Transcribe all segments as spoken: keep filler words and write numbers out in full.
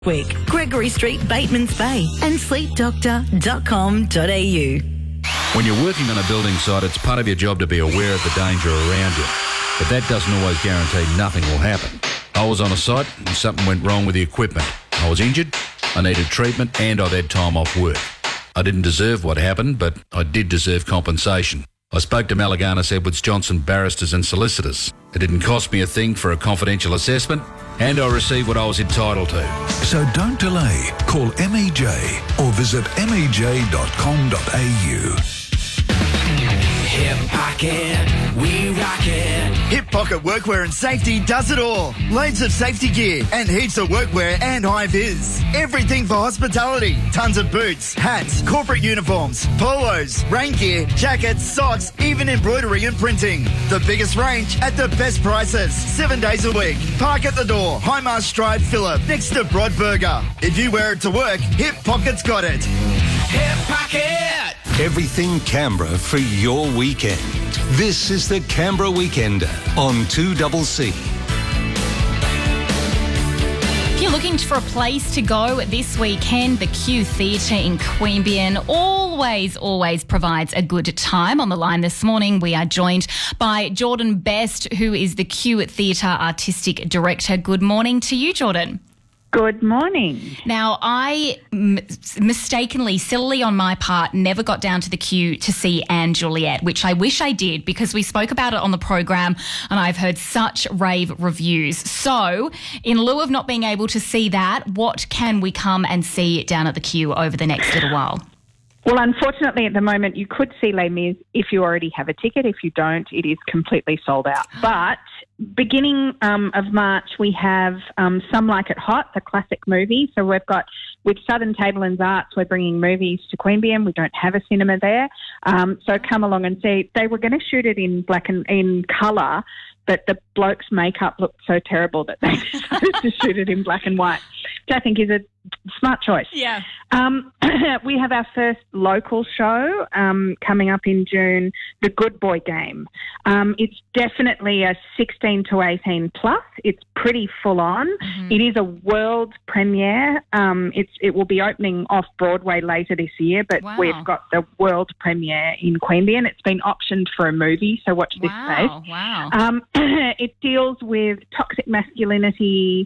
Week, Gregory Street, Bateman's Bay and sleep doctor dot com dot a u. When you're working on a building site, it's part of your job to be aware of the danger around you. But that doesn't always guarantee nothing will happen. I was on a site and something went wrong with the equipment. I was injured, I needed treatment and I'd had time off work. I didn't deserve what happened, but I did deserve compensation. I spoke to Malaganas Edwards Johnson barristers and solicitors. It didn't cost me a thing for a confidential assessment, and I received what I was entitled to. So don't delay. Call M E J or visit m e j dot com dot a u. Hip Pocket, we rock it. Hip Pocket Workwear and Safety does it all. Loads of safety gear and heaps of workwear and high-vis. Everything for hospitality. Tons of boots, hats, corporate uniforms, polos, rain gear, jackets, socks, even embroidery and printing. The biggest range at the best prices. Seven days a week. Park at the door. Highmast Drive, Phillip, next to Broadburger. If you wear it to work, Hip Pocket's got it. Hip Pocket. Everything Canberra for your weekend. This is the Canberra Weekender on two C C. If you're looking for a place to go this weekend, the Q Theatre in Queanbeyan always, always provides a good time. On the line this morning, we are joined by Jordan Best, who is the Q Theatre Artistic Director. Good morning to you, Jordan. Good morning. Now, I m- mistakenly, silly on my part, never got down to the queue to see Anne Juliet, which I wish I did because we spoke about it on the program and I've heard such rave reviews. So, in lieu of not being able to see that, what can we come and see down at the queue over the next little while? Well, unfortunately, at the moment, you could see Les Mis if you already have a ticket. If you don't, it is completely sold out. But beginning um, of March, we have um, Some Like It Hot, the classic movie. So we've got, with Southern Tablelands Arts, we're bringing movies to Queanbeyan. We don't have a cinema there. Um, so come along and see. They were going to shoot it in black and in colour, but the bloke's makeup looked so terrible that they decided to shoot it in black and white, which I think is a smart choice. Yeah. Um, we have our first local show um, coming up in June, The Good Boy Game. Um, it's definitely a sixteen to eighteen plus. It's pretty full on. Mm-hmm. It is a world premiere. Um, it's it will be opening off Broadway later this year, but wow. we've got the world premiere in Queanbeyan. It's been optioned for a movie, so watch this wow. space. Wow. Um, it deals with toxic masculinity.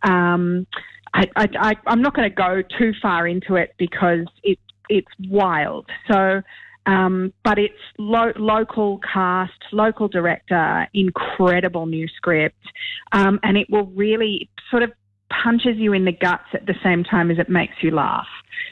Um, I, I, I, I'm not going to go too far into it because it, it's wild. So, um, but it's lo- local cast, local director, incredible new script, um, and it will really sort of punches you in the guts at the same time as it makes you laugh.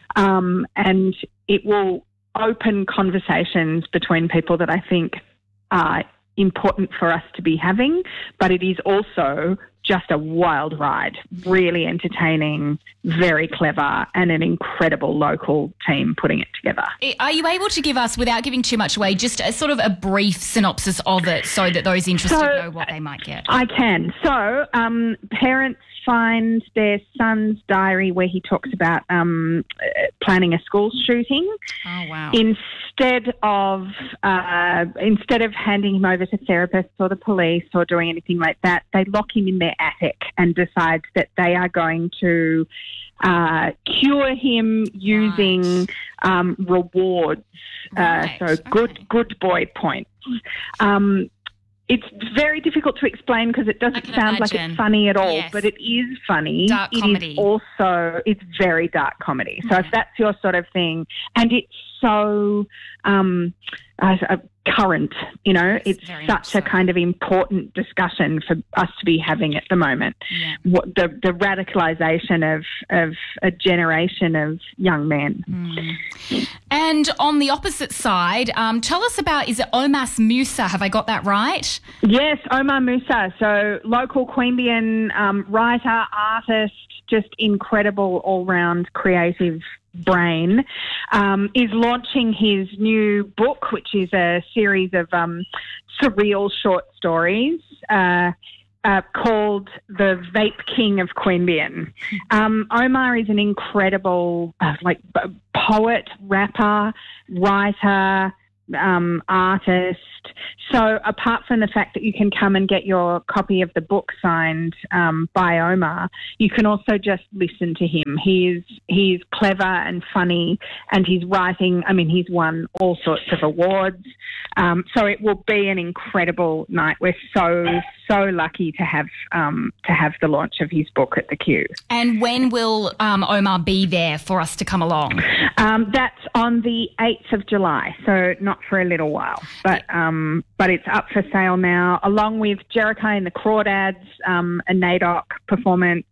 Um, and it will open conversations between people that I think are important for us to be having, but it is also just a wild ride, really entertaining, very clever, and an incredible local team putting it together. Are you able to give us, without giving too much away, just a sort of a brief synopsis of it so that those interested so, know what they might get? I can. So um, parents find their son's diary where he talks about um, planning a school shooting. Oh, wow. Instead of, uh, instead of handing him over to therapists or the police or doing anything like that, they lock him in their attic and decide that they are going to uh, cure him using right. um, rewards, Right. uh, so good okay. good boy points. Um, it's very difficult to explain because it doesn't sound imagine. like it's funny at all, Yes. but it is funny. Dark it comedy. is also, it's very dark comedy. So Yeah. if that's your sort of thing, and it's so um, uh, uh, current, you know, Yes, it's very much such a so. kind of important discussion for us to be having at the moment. Yeah. What the, the radicalisation of, of a generation of young men. Mm. And on the opposite side, um, tell us about, is it Omas Musa? Have I got that right? Yes, Omar Musa. So local Queanbeyan um, writer, artist, just incredible all-round creative brain, um, is launching his new book, which is a series of um, surreal short stories uh, uh, called The Vape King of Queanbeyan. Um, Omar is an incredible uh, like poet, rapper, writer, um, artist. So apart from the fact that you can come and get your copy of the book signed um, by Omar, you can also just listen to him. He's he's clever and funny, and he's writing. I mean, he's won all sorts of awards. Um, so it will be an incredible night. We're so so lucky to have um, to have the launch of his book at the Q. And when will um, Omar be there for us to come along? Um, that's on the eighth of July, so not for a little while, but um, but it's up for sale now, along with Jericho and the Crawdads, um, a NAIDOC performance.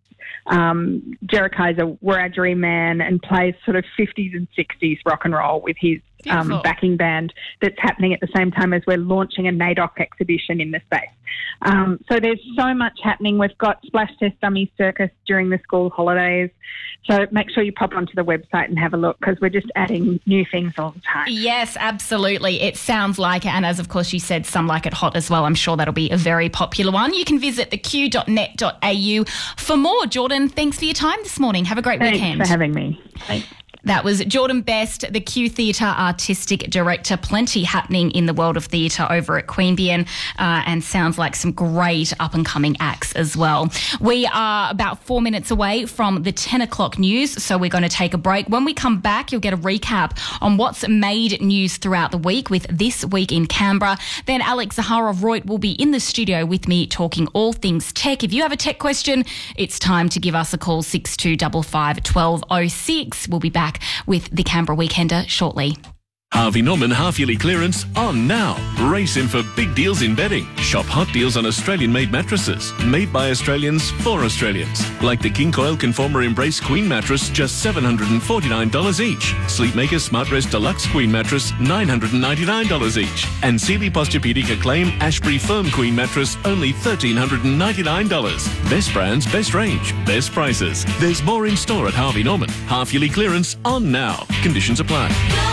Um, Jericho's a Wiradjuri man and plays sort of fifties and sixties rock and roll with his um, backing band that's happening at the same time as we're launching a NAIDOC exhibition in the space. Um, so there's so much happening. We've got Splash Test Dummy Circus during the school holidays. So make sure you pop onto the website and have a look, because we're just adding new things all the time. Yes, absolutely. It sounds like it. And as, of course, you said, Some Like It Hot as well. I'm sure that'll be a very popular one. You can visit the q dot net dot a u for more. Jordan, thanks for your time this morning. Have a great Thanks weekend. Thanks for having me. Thanks. That was Jordan Best, the Q Theatre Artistic Director. Plenty happening in the world of theatre over at Queanbeyan, uh, and sounds like some great up-and-coming acts as well. We are about four minutes away from the ten o'clock news, so we're going to take a break. When we come back, you'll get a recap on what's made news throughout the week with This Week in Canberra. Then Alex Zaharov-Royt will be in the studio with me talking all things tech. If you have a tech question, it's time to give us a call, six two five five, one two zero six. We'll be back with the Canberra Weekender shortly. Harvey Norman half-yearly clearance on now. Race in for big deals in bedding. Shop hot deals on Australian-made mattresses. Made by Australians for Australians. Like the King Coil Conformer Embrace Queen mattress, just seven hundred forty-nine dollars each. Sleepmaker Smart Rest Deluxe Queen mattress, nine hundred ninety-nine dollars each. And Sealy Posturepedic Acclaim Ashbury Firm Queen mattress, only one thousand three hundred ninety-nine dollars. Best brands, best range, best prices. There's more in store at Harvey Norman. Half-yearly clearance on now. Conditions apply.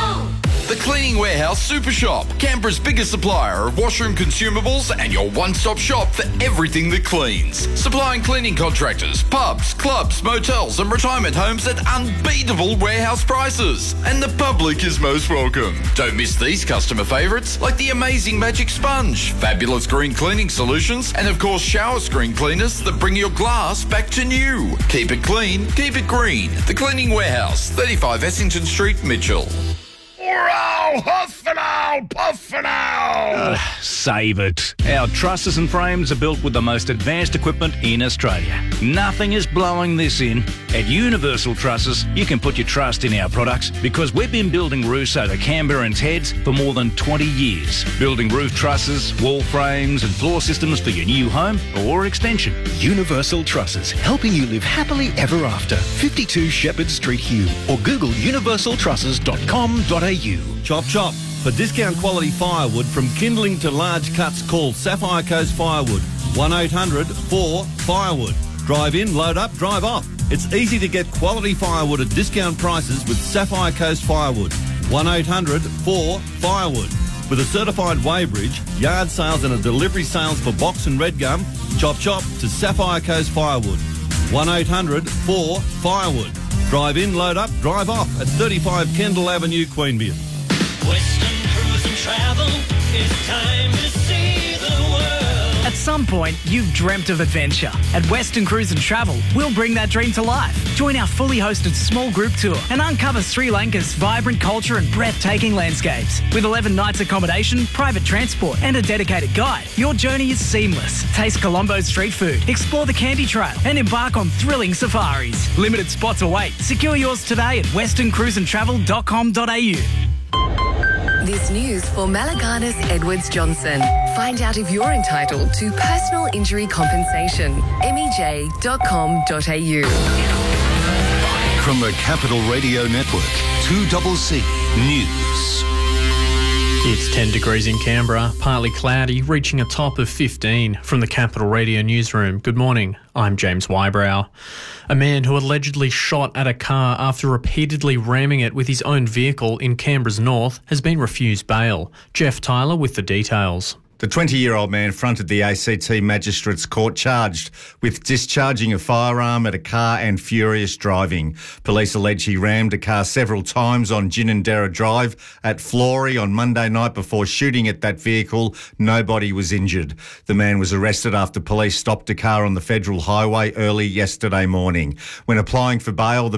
The Cleaning Warehouse Super Shop, Canberra's biggest supplier of washroom consumables and your one-stop shop for everything that cleans. Supplying cleaning contractors, pubs, clubs, motels and retirement homes at unbeatable warehouse prices. And the public is most welcome. Don't miss these customer favourites like the amazing Magic Sponge, fabulous green cleaning solutions, and of course shower screen cleaners that bring your glass back to new. Keep it clean, keep it green. The Cleaning Warehouse, thirty-five Essington Street, Mitchell. Hurrah! Huff and owl! Puff and owl! Uh, save it. Our trusses and frames are built with the most advanced equipment in Australia. Nothing is blowing this in. At Universal Trusses, you can put your trust in our products because we've been building roofs over Canberrans' heads for more than twenty years. Building roof trusses, wall frames and floor systems for your new home or extension. Universal Trusses, helping you live happily ever after. fifty-two Shepherd Street, Hugh, or Google universal trusses dot com dot a u. Chop chop. For discount quality firewood from kindling to large cuts, call Sapphire Coast Firewood. one eight hundred four firewood. Drive in, load up, drive off. It's easy to get quality firewood at discount prices with Sapphire Coast Firewood. one eight hundred four firewood. With a certified weighbridge, yard sales and a delivery sales for box and red gum, chop chop to Sapphire Coast Firewood. one eight hundred four firewood. Drive in, load up, drive off at thirty-five Kendall Avenue, Queanbeyan. Western Cruise and Travel, it's time to see the world. At some point, you've dreamt of adventure. At Western Cruise and Travel, we'll bring that dream to life. Join our fully hosted small group tour and uncover Sri Lanka's vibrant culture and breathtaking landscapes. With eleven nights accommodation, private transport and a dedicated guide, your journey is seamless. Taste Colombo's street food, explore the Candy Trail and embark on thrilling safaris. Limited spots await. Secure yours today at western cruise and travel dot com dot a u. This news for Malaganas Edwards Johnson. Find out if you're entitled to personal injury compensation. m e j dot com dot a u. From the Capital Radio Network, two C C News. It's ten degrees in Canberra, partly cloudy, reaching a top of fifteen. From the Capital Radio newsroom, good morning, I'm James Wybrow. A man who allegedly shot at a car after repeatedly ramming it with his own vehicle in Canberra's north has been refused bail. Jeff Tyler with the details. The twenty-year-old man fronted the A C T Magistrates Court charged with discharging a firearm at a car and furious driving. Police allege he rammed a car several times on Ginninderra Drive at Flory on Monday night before shooting at that vehicle. Nobody was injured. The man was arrested after police stopped a car on the Federal Highway early yesterday morning. When applying for bail, the